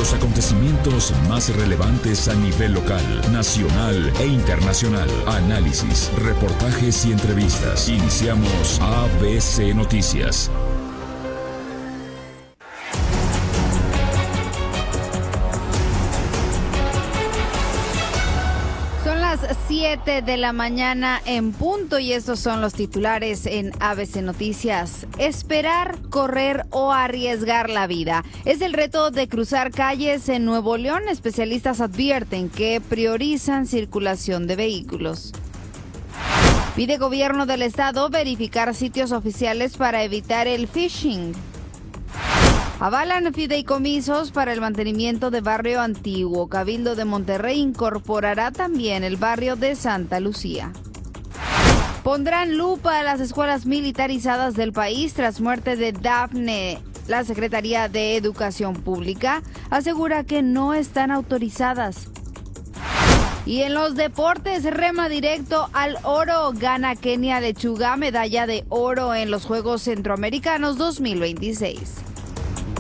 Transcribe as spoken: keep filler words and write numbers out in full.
Los acontecimientos más relevantes a nivel local, nacional e internacional. Análisis, reportajes y entrevistas. Iniciamos A B C Noticias. siete de la mañana en punto y estos son los titulares en A B C Noticias. Esperar, correr o arriesgar la vida es el reto de cruzar calles en Nuevo León. Especialistas advierten que priorizan circulación de vehículos. Pide gobierno del estado verificar sitios oficiales para evitar el phishing. Avalan fideicomisos para el mantenimiento de barrio antiguo. Cabildo de Monterrey incorporará también el barrio de Santa Lucía. Pondrán lupa a las escuelas militarizadas del país tras muerte de Dafne. La Secretaría de Educación Pública asegura que no están autorizadas. Y en los deportes, rema directo al oro. Gana Kenia Lechuga medalla de oro en los Juegos Centroamericanos dos mil veintiséis.